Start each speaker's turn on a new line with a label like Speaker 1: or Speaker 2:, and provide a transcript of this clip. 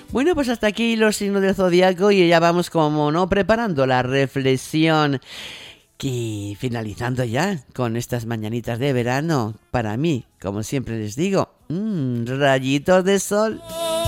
Speaker 1: Bueno, pues hasta aquí los signos del zodiaco y ya vamos, como no, preparando la reflexión. Y finalizando ya con estas mañanitas de verano, para mí, como siempre les digo, rayitos de sol.